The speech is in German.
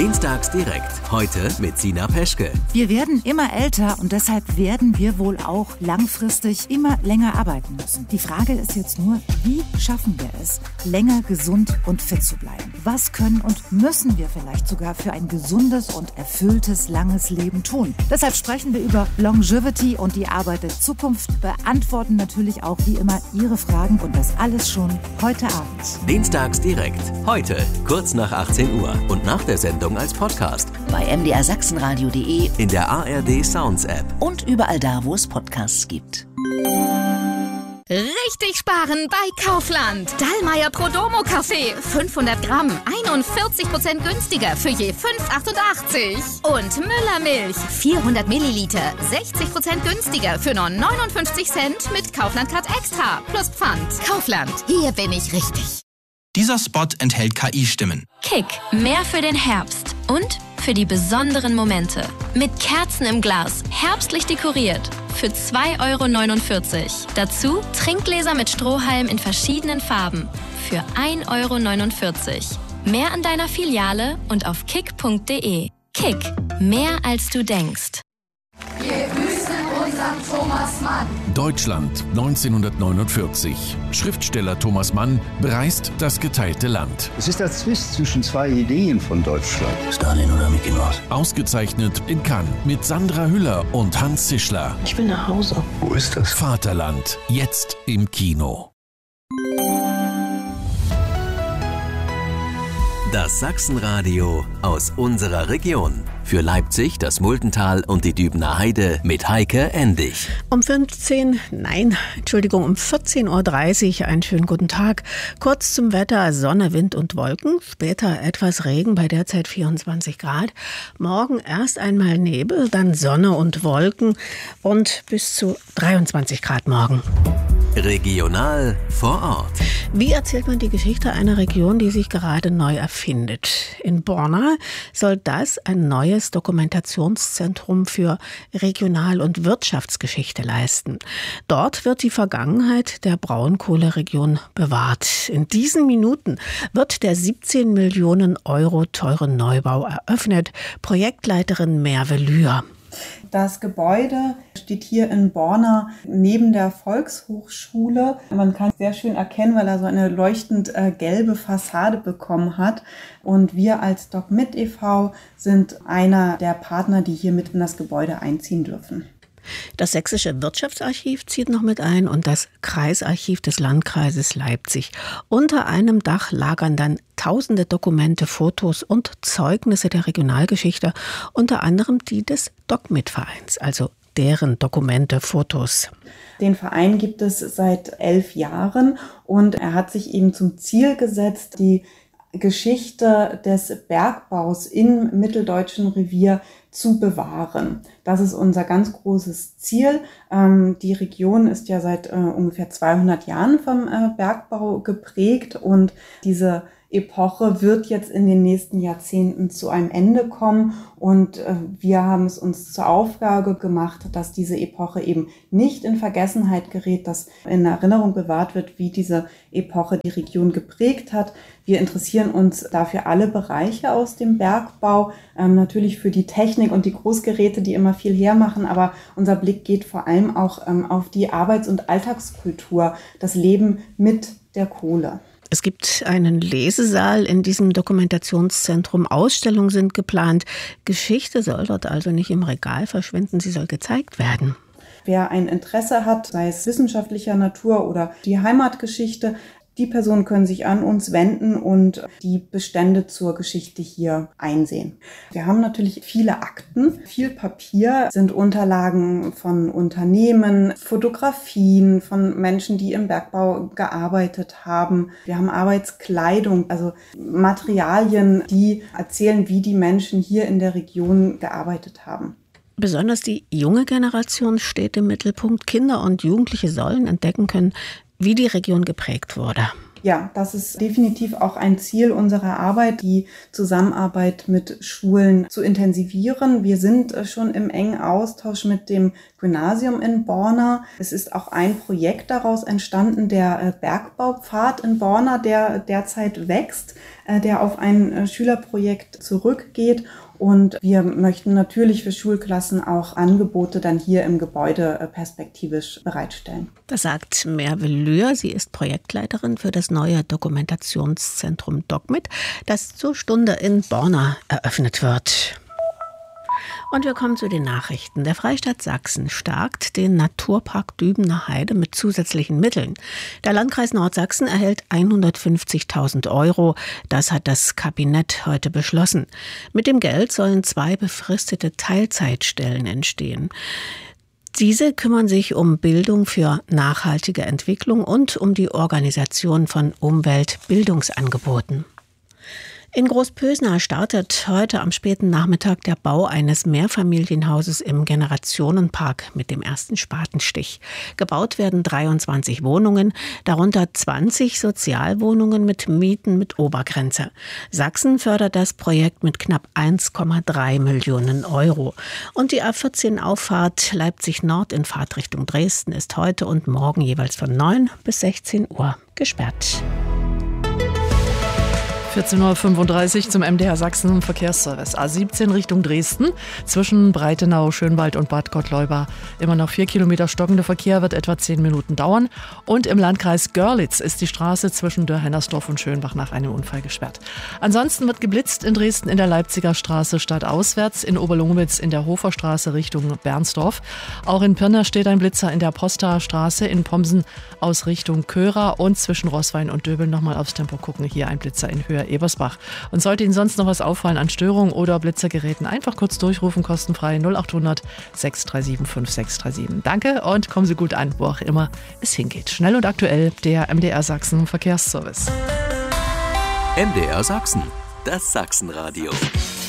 Dienstags direkt. Heute mit Sina Peschke. Wir werden immer älter und deshalb werden wir wohl auch langfristig immer länger arbeiten müssen. Die Frage ist jetzt nur, wie schaffen wir es, länger gesund und fit zu bleiben? Was können und müssen wir vielleicht sogar für ein gesundes und erfülltes, langes Leben tun? Deshalb sprechen wir über Longevity und die Arbeit der Zukunft, beantworten natürlich auch wie immer Ihre Fragen und das alles schon heute Abend. Dienstags direkt. Heute, kurz nach 18 Uhr und nach der Sendung als Podcast. Bei mdrsachsenradio.de, in der ARD Sounds App und überall da, wo es Podcasts gibt. Richtig sparen bei Kaufland. Dallmayr Prodomo Kaffee. 500 Gramm. 41% günstiger für je 5,88. Und Müller Milch. 400 Milliliter. 60% günstiger für nur 59 Cent mit Kaufland Card Extra. Plus Pfand. Kaufland. Hier bin ich richtig. Dieser Spot enthält KI-Stimmen. Kick. Mehr für den Herbst. Und für die besonderen Momente. Mit Kerzen im Glas. Herbstlich dekoriert. Für 2,49 €. Dazu Trinkgläser mit Strohhalm in verschiedenen Farben. Für 1,49 €. Mehr an deiner Filiale und auf kick.de. Kick. Mehr als du denkst. Wir grüßen unseren Thomas Mann. Deutschland 1949. Schriftsteller Thomas Mann bereist das geteilte Land. Es ist der Zwist zwischen zwei Ideen von Deutschland. Stalin oder Mickey Mouse? Ausgezeichnet in Cannes mit Sandra Hüller und Hans Zischler. Ich will nach Hause. Wo ist das? Vaterland. Jetzt im Kino. Das Sachsenradio aus unserer Region. Für Leipzig, das Multental und die Dübener Heide mit Heike Endig. Um 14:30 Uhr, einen schönen guten Tag. Kurz zum Wetter, Sonne, Wind und Wolken. Später etwas Regen, bei derzeit 24 Grad. Morgen erst einmal Nebel, dann Sonne und Wolken und bis zu 23 Grad morgen. Regional vor Ort. Wie erzählt man die Geschichte einer Region, die sich gerade neu erfindet? In Borna soll das ein neues Dokumentationszentrum für Regional- und Wirtschaftsgeschichte leisten. Dort wird die Vergangenheit der Braunkohleregion bewahrt. In diesen Minuten wird der 17 Millionen € teure Neubau eröffnet. Projektleiterin Merve Lühr. Das Gebäude steht hier in Borna neben der Volkshochschule. Man kann es sehr schön erkennen, weil er so eine leuchtend gelbe Fassade bekommen hat. Und wir als DocMit e.V. sind einer der Partner, die hier mit in das Gebäude einziehen dürfen. Das Sächsische Wirtschaftsarchiv zieht noch mit ein und das Kreisarchiv des Landkreises Leipzig. Unter einem Dach lagern dann tausende Dokumente, Fotos und Zeugnisse der Regionalgeschichte, unter anderem die des DocMit-Vereins, also deren Dokumente, Fotos. Den Verein gibt es seit 11 Jahren und er hat sich eben zum Ziel gesetzt, die Geschichte des Bergbaus im Mitteldeutschen Revier zu bewahren. Das ist unser ganz großes Ziel. Die Region ist ja seit ungefähr 200 Jahren vom Bergbau geprägt und diese Epoche wird jetzt in den nächsten Jahrzehnten zu einem Ende kommen und wir haben es uns zur Aufgabe gemacht, dass diese Epoche eben nicht in Vergessenheit gerät, dass in Erinnerung bewahrt wird, wie diese Epoche die Region geprägt hat. Wir interessieren uns dafür alle Bereiche aus dem Bergbau, natürlich für die Technik und die Großgeräte, die immer viel hermachen, aber unser Blick geht vor allem auch auf die Arbeits- und Alltagskultur, das Leben mit der Kohle. Es gibt einen Lesesaal in diesem Dokumentationszentrum. Ausstellungen sind geplant. Geschichte soll dort also nicht im Regal verschwinden, sie soll gezeigt werden. Wer ein Interesse hat, sei es wissenschaftlicher Natur oder die Heimatgeschichte, die Personen können sich an uns wenden und die Bestände zur Geschichte hier einsehen. Wir haben natürlich viele Akten, viel Papier, sind Unterlagen von Unternehmen, Fotografien von Menschen, die im Bergbau gearbeitet haben. Wir haben Arbeitskleidung, also Materialien, die erzählen, wie die Menschen hier in der Region gearbeitet haben. Besonders die junge Generation steht im Mittelpunkt. Kinder und Jugendliche sollen entdecken können, wie die Region geprägt wurde. Ja, das ist definitiv auch ein Ziel unserer Arbeit, die Zusammenarbeit mit Schulen zu intensivieren. Wir sind schon im engen Austausch mit dem Gymnasium in Borna. Es ist auch ein Projekt daraus entstanden, der Bergbaupfad in Borna, der derzeit wächst, der auf ein Schülerprojekt zurückgeht. Und wir möchten natürlich für Schulklassen auch Angebote dann hier im Gebäude perspektivisch bereitstellen. Das sagt Merve Lühr. Sie ist Projektleiterin für das neue Dokumentationszentrum DocMit, das zur Stunde in Borna eröffnet wird. Und wir kommen zu den Nachrichten. Der Freistaat Sachsen stärkt den Naturpark Dübener Heide mit zusätzlichen Mitteln. Der Landkreis Nordsachsen erhält 150.000 €. Das hat das Kabinett heute beschlossen. Mit dem Geld sollen 2 befristete Teilzeitstellen entstehen. Diese kümmern sich um Bildung für nachhaltige Entwicklung und um die Organisation von Umweltbildungsangeboten. In Großpösna startet heute am späten Nachmittag der Bau eines Mehrfamilienhauses im Generationenpark mit dem ersten Spatenstich. Gebaut werden 23 Wohnungen, darunter 20 Sozialwohnungen mit Mieten mit Obergrenze. Sachsen fördert das Projekt mit knapp 1,3 Millionen €. Und die A14-Auffahrt Leipzig Nord in Fahrtrichtung Dresden ist heute und morgen jeweils von 9 bis 16 Uhr gesperrt. 14:35 Uhr zum MDR Sachsen Verkehrsservice. A17 Richtung Dresden, zwischen Breitenau, Schönwald und Bad Gottleuba. Immer noch 4 Kilometer stockender Verkehr, wird etwa 10 Minuten dauern. Und im Landkreis Görlitz ist die Straße zwischen Dörr-Hennersdorf und Schönbach nach einem Unfall gesperrt. Ansonsten wird geblitzt in Dresden in der Leipziger Straße stadtauswärts, in Oberlongwitz in der Hoferstraße Richtung Bernsdorf. Auch in Pirna steht ein Blitzer in der Posta-Straße, in Pomsen aus Richtung Köra und zwischen Roßwein und Döbeln nochmal aufs Tempo gucken. Hier ein Blitzer in Höhe Ebersbach. Und sollte Ihnen sonst noch was auffallen an Störungen oder Blitzergeräten, einfach kurz durchrufen, kostenfrei 0800 637 5637. Danke und kommen Sie gut an, wo auch immer es hingeht. Schnell und aktuell, der MDR Sachsen Verkehrsservice. MDR Sachsen, das Sachsenradio.